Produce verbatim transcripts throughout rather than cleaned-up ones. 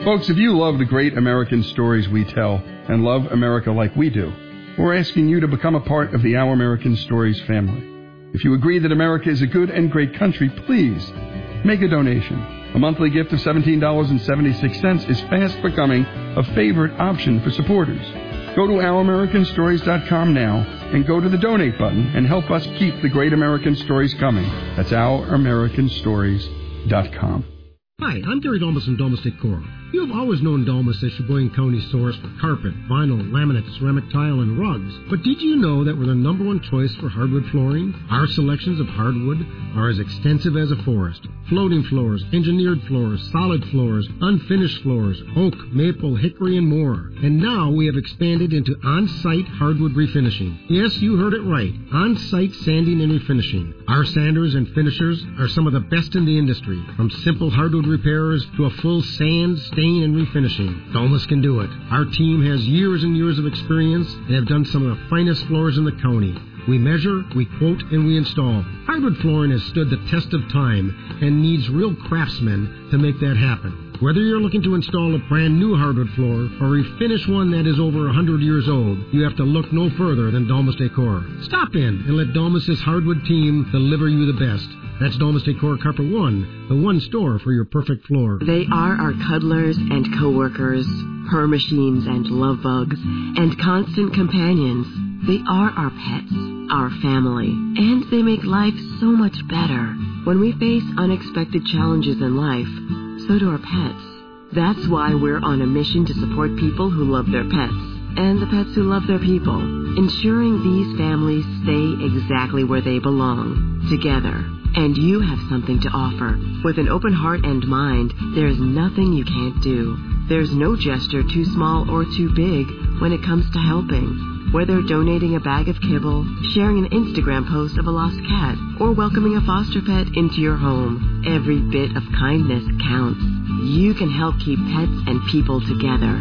Folks, if you love the great American stories we tell and love America like we do, we're asking you to become a part of the Our American Stories family. If you agree that America is a good and great country, please make a donation. A monthly gift of seventeen dollars and seventy-six cents is fast becoming a favorite option for supporters. Go to our american stories dot com now and go to the donate button and help us keep the great American stories coming. That's our american stories dot com. Hi, I'm Gary Dolmas from Dolmas Decor. You have always known Dolmas as Sheboygan County's source for carpet, vinyl, laminate, ceramic tile, and rugs. But did you know that we're the number one choice for hardwood flooring? Our selections of hardwood are as extensive as a forest. Floating floors, engineered floors, solid floors, unfinished floors, oak, maple, hickory, and more. And now we have expanded into on-site hardwood refinishing. Yes, you heard it right. On-site sanding and refinishing. Our sanders and finishers are some of the best in the industry. From simple hardwood repairs to a full sand, stain, and refinishing. Dolmas can do it. Our team has years and years of experience and have done some of the finest floors in the county. We measure, we quote, and we install. Hardwood flooring has stood the test of time and needs real craftsmen to make that happen. Whether you're looking to install a brand new hardwood floor or refinish one that is over one hundred years old, you have to look no further than Dolmas Decor. Stop in and let Dolmas' hardwood team deliver you the best. That's Dolmas Decor Carpet One, the one store for your perfect floor. They are our cuddlers and coworkers, purr machines and love bugs, and constant companions. They are our pets, our family, and they make life so much better. When we face unexpected challenges in life, so do our pets. That's why we're on a mission to support people who love their pets, and the pets who love their people, ensuring these families stay exactly where they belong, together. And you have something to offer. With an open heart and mind, there's nothing you can't do. There's no gesture too small or too big when it comes to helping. Whether donating a bag of kibble, sharing an Instagram post of a lost cat, or welcoming a foster pet into your home, every bit of kindness counts. You can help keep pets and people together.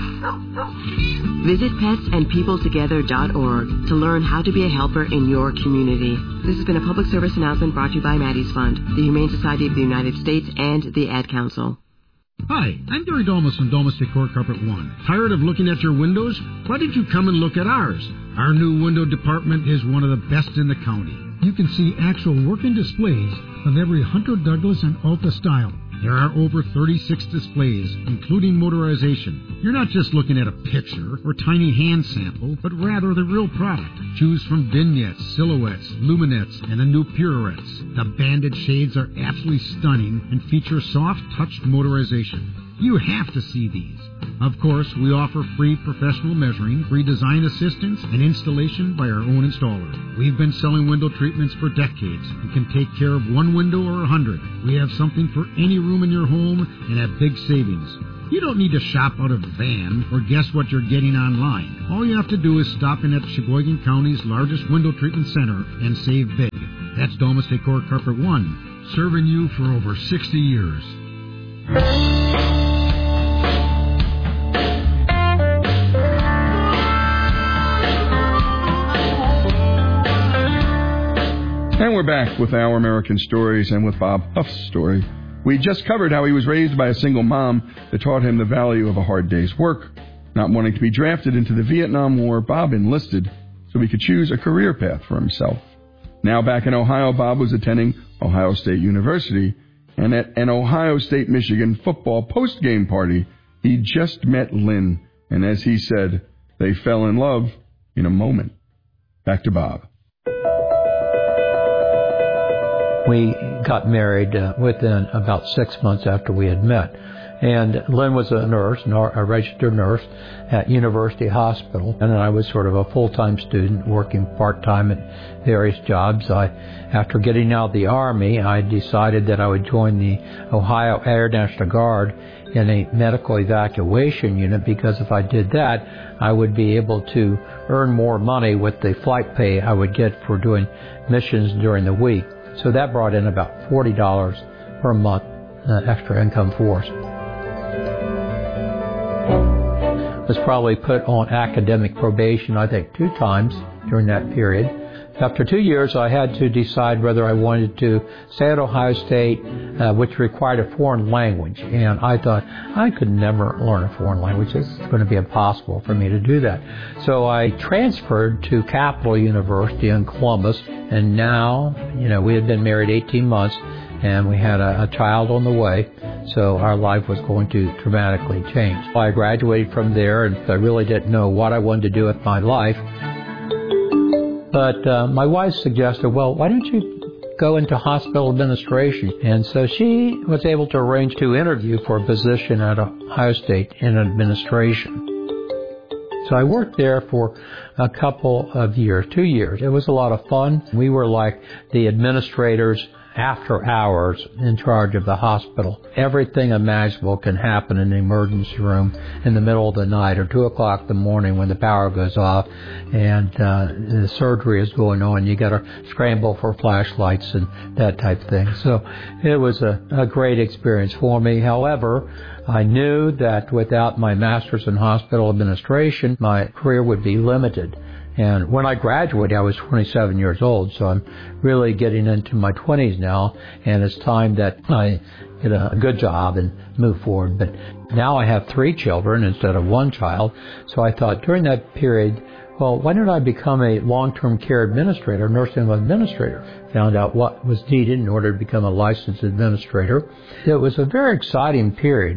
Visit pets and people together dot org to learn how to be a helper in your community. This has been a public service announcement brought to you by Maddie's Fund, the Humane Society of the United States, and the Ad Council. Hi, I'm Gary Dolmas from Dolmas Decor Carpet One. Tired of looking at your windows? Why don't you come and look at ours? Our new window department is one of the best in the county. You can see actual working displays of every Hunter Douglas and Alta style. There are over thirty-six displays, including motorization. You're not just looking at a picture or tiny hand sample, but rather the real product. Choose from vignettes, silhouettes, luminettes, and the new pirouettes. The banded shades are absolutely stunning and feature soft-touched motorization. You have to see these. Of course, we offer free professional measuring, free design assistance, and installation by our own installer. We've been selling window treatments for decades and can take care of one window or a hundred. We have something for any room in your home and have big savings. You don't need to shop out of a van or guess what you're getting online. All you have to do is stop in at Sheboygan County's largest window treatment center and save big. That's Dolmas Decor Carpet One, serving you for over sixty years. And we're back with Our American Stories and with Bob Huff's story. We just covered how he was raised by a single mom that taught him the value of a hard day's work. Not wanting to be drafted into the Vietnam War, Bob enlisted so he could choose a career path for himself. Now back in Ohio, Bob was attending Ohio State University, and at an Ohio State-Michigan football post-game party, he just met Lynn, and as he said, they fell in love in a moment. Back to Bob. We got married uh, within about six months after we had met. And Lynn was a nurse, a registered nurse at University Hospital. And I was sort of a full-time student working part-time at various jobs. I, after getting out of the Army, I decided that I would join the Ohio Air National Guard in a medical evacuation unit, because if I did that, I would be able to earn more money with the flight pay I would get for doing missions during the week. So that brought in about forty dollars per month uh, extra income for us. Was probably put on academic probation, I think, two times during that period. After two years, I had to decide whether I wanted to stay at Ohio State, uh, which required a foreign language. And I thought, I could never learn a foreign language. It's going to be impossible for me to do that. So I transferred to Capital University in Columbus. And now, you know, we had been married eighteen months, and we had a, a child on the way. So our life was going to dramatically change. I graduated from there, and I really didn't know what I wanted to do with my life. But uh, my wife suggested, well, why don't you go into hospital administration? And so she was able to arrange to interview for a position at Ohio State in administration. So I worked there for a couple of years, two years. It was a lot of fun. We were like the administrators after hours in charge of the hospital. Everything imaginable can happen in the emergency room in the middle of the night or two o'clock in the morning when the power goes off and uh, the surgery is going on. You got to scramble for flashlights and that type of thing. So it was a, a great experience for me. However, I knew that without my master's in hospital administration, my career would be limited. And when I graduated, I was twenty-seven years old, so I'm really getting into my twenties now, and it's time that I get a good job and move forward. But now I have three children instead of one child, so I thought during that period, well, why don't I become a long-term care administrator, nursing home administrator? Found out what was needed in order to become a licensed administrator. It was a very exciting period,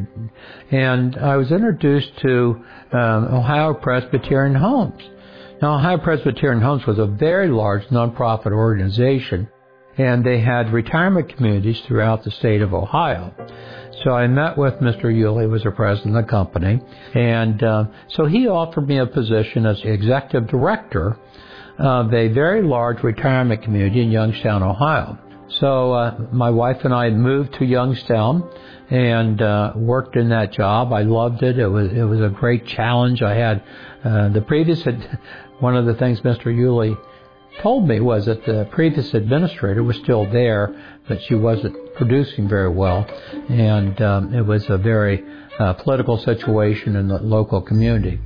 and I was introduced to um, Ohio Presbyterian Homes. Now, Ohio Presbyterian Homes was a very large nonprofit organization, and they had retirement communities throughout the state of Ohio. So I met with Mister Yulee, who was the president of the company, and uh, so he offered me a position as executive director of a very large retirement community in Youngstown, Ohio. So uh, my wife and I moved to Youngstown and uh, worked in that job. I loved it. It was it was a great challenge. I had uh, the previous one of the things Mister Yulee told me was that the previous administrator was still there, but she wasn't producing very well, and um, it was a very uh, political situation in the local community.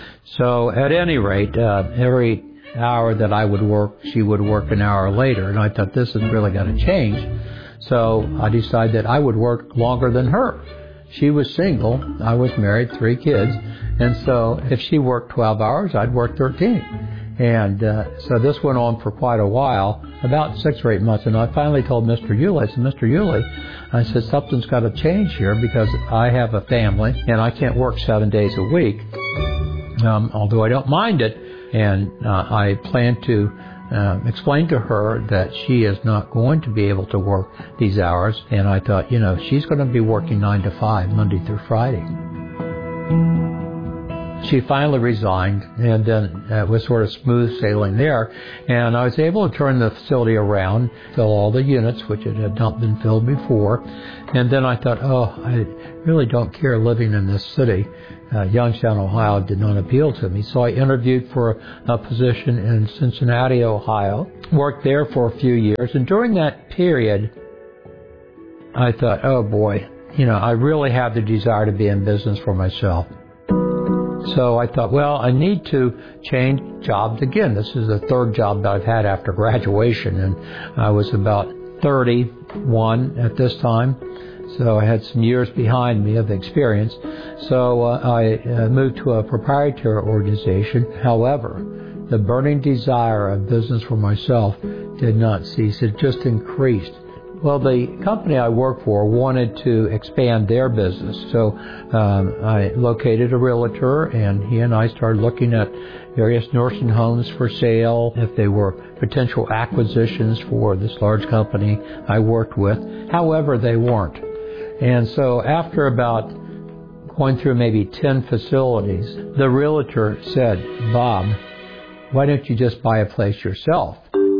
So at any rate, uh, every hour that I would work, she would work an hour later, and I thought this has really got to change. So I decided that I would work longer than her. She was single, I was married, three kids, and so if she worked twelve hours, I'd work thirteen. And uh, so this went on for quite a while, about six or eight months, and I finally told Mister Yulee, I said, Mister Yulee, I said, something's got to change here because I have a family, and I can't work seven days a week, um, although I don't mind it. And uh, I plan to uh, explain to her that she is not going to be able to work these hours. And I thought, you know, she's going to be working nine to five, Monday through Friday. She finally resigned, and then it was sort of smooth sailing there. And I was able to turn the facility around, fill all the units, which it had not been filled before. And then I thought, oh, I really don't care living in this city. Uh, Youngstown, Ohio did not appeal to me. So I interviewed for a, a position in Cincinnati, Ohio, worked there for a few years. And during that period, I thought, oh boy, you know, I really have the desire to be in business for myself. So I thought, well, I need to change jobs again. This is the third job that I've had after graduation, and I was about thirty-one at this time. So I had some years behind me of experience. So uh, I uh, moved to a proprietary organization. However, the burning desire of business for myself did not cease. It just increased. Well, the company I work for wanted to expand their business. So um, I located a realtor, and he and I started looking at various nursing homes for sale, if they were potential acquisitions for this large company I worked with. However, they weren't. And so after about going through maybe ten facilities, the realtor said, Bob, why don't you just buy a place yourself?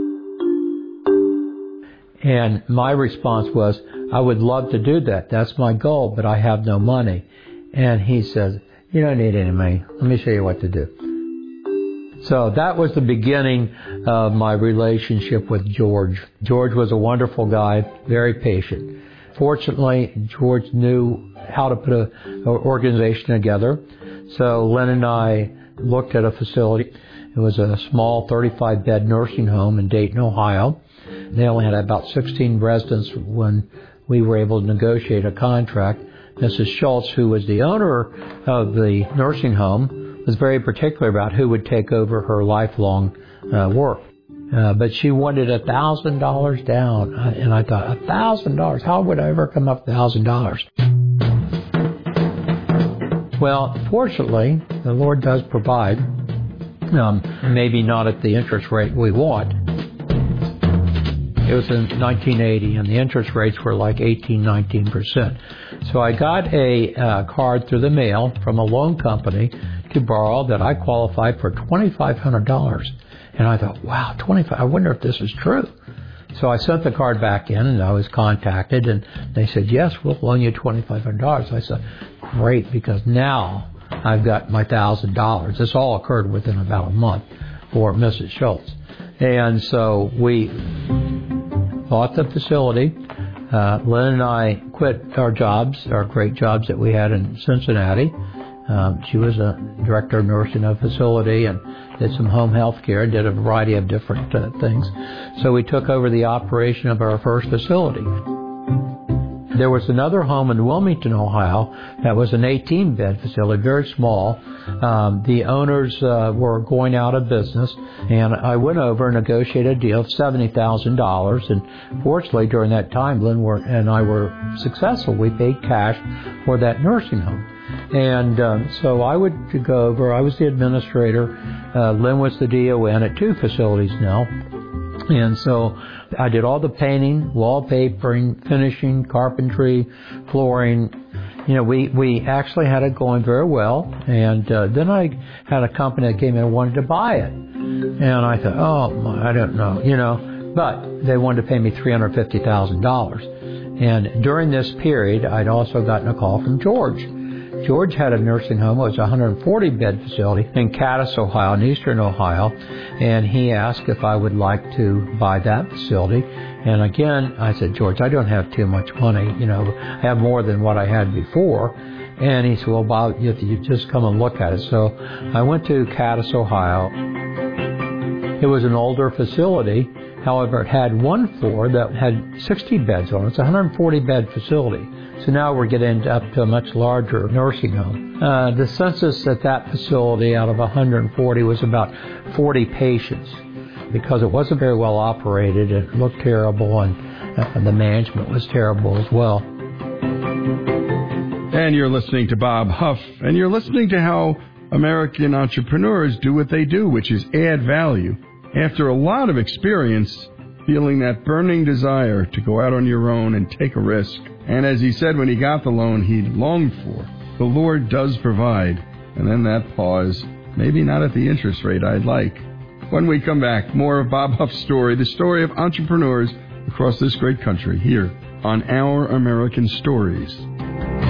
And my response was, I would love to do that. That's my goal, but I have no money. And he says, you don't need any money. Let me show you what to do. So that was the beginning of my relationship with George. George was a wonderful guy, very patient. Fortunately, George knew how to put an organization together. So Len and I looked at a facility. It was a small thirty-five bed nursing home in Dayton, Ohio. They only had about sixteen residents when we were able to negotiate a contract. Missus Schultz, who was the owner of the nursing home, was very particular about who would take over her lifelong uh, work. Uh, but she wanted a thousand dollars down, uh, and I thought, a thousand dollars? How would I ever come up with a thousand dollars? Well, fortunately, the Lord does provide. Um, maybe not at the interest rate we want. It was in nineteen eighty, and the interest rates were like eighteen, nineteen percent. So I got a uh, card through the mail from a loan company to borrow that I qualified for twenty-five hundred dollars. And I thought, wow, twenty-five. I wonder if this is true. So I sent the card back in, and I was contacted, and they said, yes, we'll loan you twenty-five hundred dollars. I said, great, because now I've got my one thousand dollars. This all occurred within about a month for Missus Schultz. And so we bought the facility. Uh, Lynn and I quit our jobs, our great jobs that we had in Cincinnati. Um, she was a director of nursing of a facility and did some home health care, did a variety of different uh, things. So we took over the operation of our first facility. There was another home in Wilmington, Ohio, that was an eighteen bed facility, very small. Um, the owners uh, were going out of business, and I went over and negotiated a deal of seventy thousand dollars. And fortunately, during that time, Lynn were, and I were successful. We paid cash for that nursing home. And um, so I would go over. I was the administrator. Uh, Lynn was the D O N at two facilities now. And so I did all the painting, wallpapering, finishing, carpentry, flooring. You know, we, we actually had it going very well. And uh, then I had a company that came in and wanted to buy it. And I thought, oh, my, I don't know, you know. But they wanted to pay me three hundred fifty thousand dollars. And during this period, I'd also gotten a call from George. George had a nursing home. It was a one hundred forty bed facility in Cadiz, Ohio, in eastern Ohio. And he asked if I would like to buy that facility. And again, I said, George, I don't have too much money. You know, I have more than what I had before. And he said, well, Bob, you, you just come and look at it. So I went to Cadiz, Ohio. It was an older facility. However, it had one floor that had sixty beds on it. It's a one hundred forty bed facility. So now we're getting up to a much larger nursing home. Uh, the census at that facility out of one hundred forty was about forty patients because it wasn't very well operated. It looked terrible, and uh, the management was terrible as well. And you're listening to Bob Huff, and you're listening to how American entrepreneurs do what they do, which is add value. After a lot of experience, feeling that burning desire to go out on your own and take a risk. And as he said when he got the loan he longed for, the Lord does provide. And then that pause, maybe not at the interest rate I'd like. When we come back, more of Bob Huff's story, the story of entrepreneurs across this great country, here on Our American Stories.